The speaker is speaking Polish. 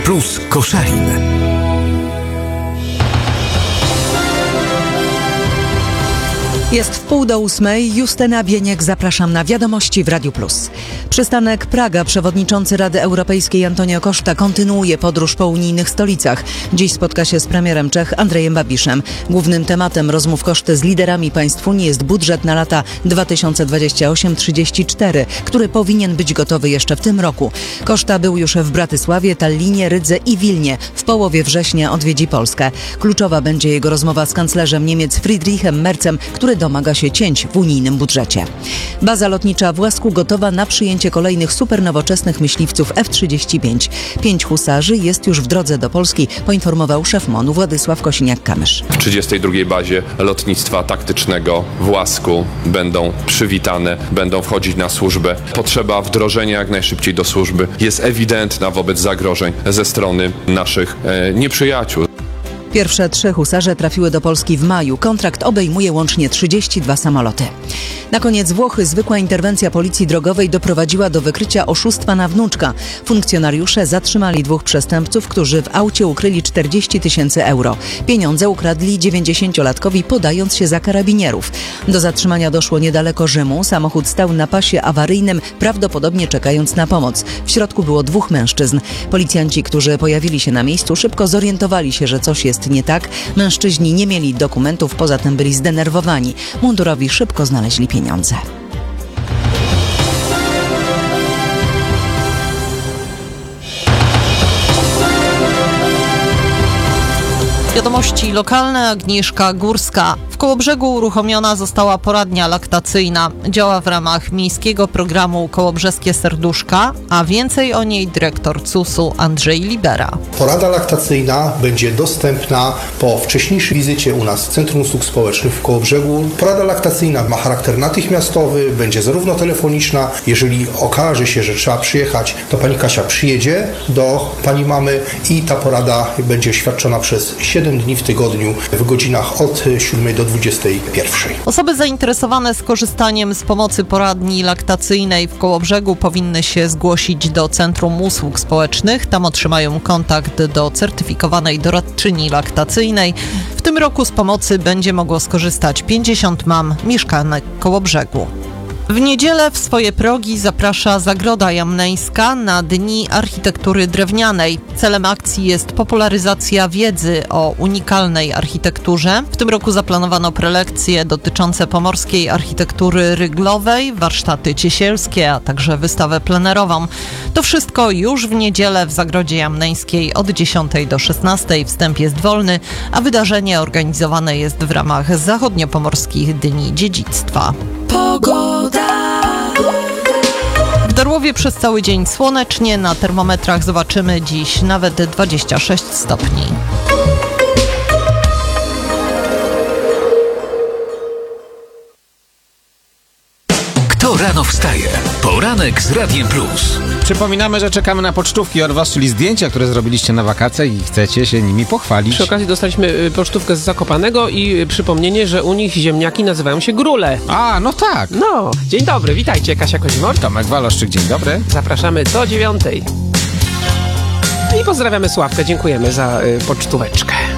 Plus Koszalin. Jest 7:30. Justyna Bieniek, zapraszam na Wiadomości w Radiu Plus. Przystanek Praga. Przewodniczący Rady Europejskiej Antonio Costa kontynuuje podróż po unijnych stolicach. Dziś spotka się z premierem Czech Andrejem Babišem. Głównym tematem rozmów Costy z liderami państw Unii jest budżet na lata 2028-34, który powinien być gotowy jeszcze w tym roku. Costa był już w Bratysławie, Tallinie, Rydze i Wilnie. W połowie września odwiedzi Polskę. Kluczowa będzie jego rozmowa z kanclerzem Niemiec Friedrichem Merzem, który domaga się cięć w unijnym budżecie. Baza lotnicza w Łasku gotowa na przyjęcie kolejnych supernowoczesnych myśliwców F-35. 5 husarzy jest już w drodze do Polski, poinformował szef MON-u Władysław Kosiniak-Kamysz. W 32. bazie lotnictwa taktycznego w Łasku będą przywitane, będą wchodzić na służbę. Potrzeba wdrożenia jak najszybciej do służby jest ewidentna wobec zagrożeń ze strony naszych nieprzyjaciół. Pierwsze 3 husarze trafiły do Polski w maju. Kontrakt obejmuje łącznie 32 samoloty. Na koniec Włochy. Zwykła interwencja policji drogowej doprowadziła do wykrycia oszustwa na wnuczka. Funkcjonariusze zatrzymali 2 przestępców, którzy w aucie ukryli 40 000 euro. Pieniądze ukradli 90-latkowi, podając się za karabinierów. Do zatrzymania doszło niedaleko Rzymu. Samochód stał na pasie awaryjnym, prawdopodobnie czekając na pomoc. W środku było 2 mężczyzn. Policjanci, którzy pojawili się na miejscu, szybko zorientowali się, że coś jest nie tak. Mężczyźni nie mieli dokumentów, poza tym byli zdenerwowani. Mundurowi szybko znaleźli pieniądze. Wiadomości lokalne. Agnieszka Górska. W Kołobrzegu uruchomiona została poradnia laktacyjna. Działa w ramach miejskiego programu Kołobrzeskie Serduszka, a więcej o niej dyrektor CUS-u Andrzej Libera. Porada laktacyjna będzie dostępna po wcześniejszej wizycie u nas w Centrum Usług Społecznych w Kołobrzegu. Porada laktacyjna ma charakter natychmiastowy, będzie zarówno telefoniczna. Jeżeli okaże się, że trzeba przyjechać, to pani Kasia przyjedzie do pani mamy i ta porada będzie świadczona przez 7 dni w tygodniu w godzinach od 7 do 21. Osoby zainteresowane skorzystaniem z pomocy poradni laktacyjnej w Kołobrzegu powinny się zgłosić do Centrum Usług Społecznych. Tam otrzymają kontakt do certyfikowanej doradczyni laktacyjnej. W tym roku z pomocy będzie mogło skorzystać 50 mam mieszkanek Kołobrzegu. W niedzielę w swoje progi zaprasza Zagroda Jamneńska na Dni Architektury Drewnianej. Celem akcji jest popularyzacja wiedzy o unikalnej architekturze. W tym roku zaplanowano prelekcje dotyczące pomorskiej architektury ryglowej, warsztaty ciesielskie, a także wystawę plenerową. To wszystko już w niedzielę w Zagrodzie Jamneńskiej od 10 do 16. Wstęp jest wolny, a wydarzenie organizowane jest w ramach Zachodniopomorskich Dni Dziedzictwa. Pogoda. W Darłowie przez cały dzień słonecznie, na termometrach zobaczymy dziś nawet 26 stopni. Kto rano wstaje? Poranek z Radiem Plus. Przypominamy, że czekamy na pocztówki od was, czyli zdjęcia, które zrobiliście na wakacje i chcecie się nimi pochwalić. Przy okazji dostaliśmy pocztówkę z Zakopanego i przypomnienie, że u nich ziemniaki nazywają się grule. A, no tak. No, dzień dobry, witajcie, Kasia Kozimor. Tomek Waloszczyk, dzień dobry. Zapraszamy do 9. I pozdrawiamy Sławkę, dziękujemy za pocztóweczkę.